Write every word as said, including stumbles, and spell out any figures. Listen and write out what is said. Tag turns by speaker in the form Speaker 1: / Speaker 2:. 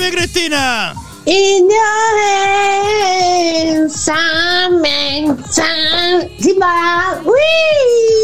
Speaker 1: mi Cristina.
Speaker 2: In your hands, some man, some,